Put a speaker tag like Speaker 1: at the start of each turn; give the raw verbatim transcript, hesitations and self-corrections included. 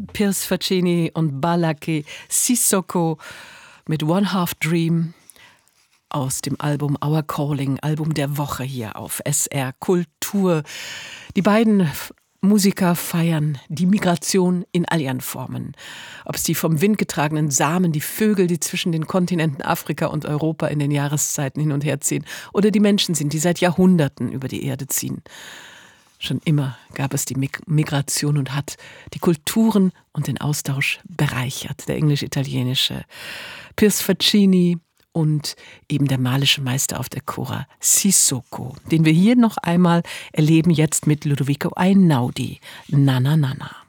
Speaker 1: Piers Faccini und Balake Sissoko mit One Half Dream aus dem Album Our Calling, Album der Woche hier auf S R Kultur. Die beiden Musiker feiern die Migration in all ihren Formen. Ob es die vom Wind getragenen Samen, die Vögel, die zwischen den Kontinenten Afrika und Europa in den Jahreszeiten hin und her ziehen, oder die Menschen sind, die seit Jahrhunderten über die Erde ziehen. Schon immer gab es die Migration und hat die Kulturen und den Austausch bereichert. Der englisch-italienische Piers Faccini und eben der malische Meister auf der Cora Sissoko, den wir hier noch einmal erleben, jetzt mit Ludovico Einaudi. Nana Nana.